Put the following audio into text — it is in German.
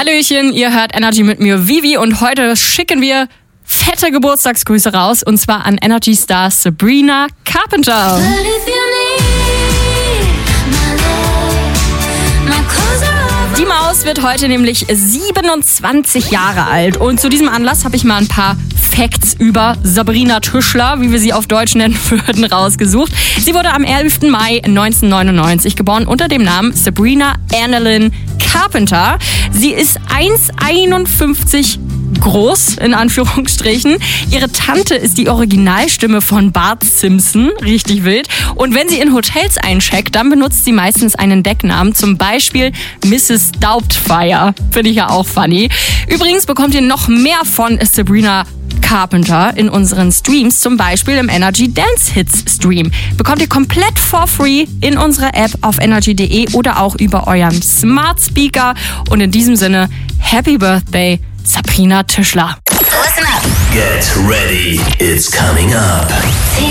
Hallöchen, ihr hört Energy mit mir, Vivi, und heute schicken wir fette Geburtstagsgrüße raus, und zwar an Energy-Star Sabrina Carpenter. Die Maus wird heute nämlich 27 Jahre alt, und zu diesem Anlass habe ich mal ein paar Facts über Sabrina Tischler, wie wir sie auf Deutsch nennen würden, rausgesucht. Sie wurde am 11. Mai 1999 geboren unter dem Namen Sabrina Annalyn Carpenter. Sie ist 1,51 groß, in Anführungsstrichen. Ihre Tante ist die Originalstimme von Bart Simpson, richtig wild. Und wenn sie in Hotels eincheckt, dann benutzt sie meistens einen Decknamen, zum Beispiel Mrs. Doubtfire. Finde ich ja auch funny. Übrigens bekommt ihr noch mehr von Sabrina Carpenter in unseren Streams, zum Beispiel im Energy Dance Hits Stream. Bekommt ihr komplett for free in unserer App auf energy.de oder auch über euren Smart Speaker. Und in diesem Sinne, Happy Birthday, Sabrina Tischler. Listen up. Get ready. It's coming up.